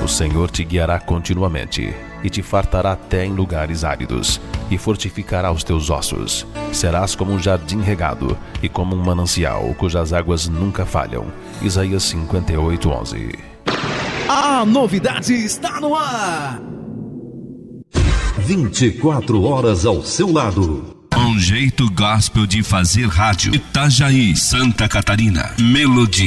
O Senhor te guiará continuamente e te fartará até em lugares áridos e fortificará os teus ossos. Serás como um jardim regado e como um manancial cujas águas nunca falham. Isaías 58:11. A novidade está no ar. 24 horas ao seu lado. Um jeito gospel de fazer rádio. Itajaí, Santa Catarina. Melodia.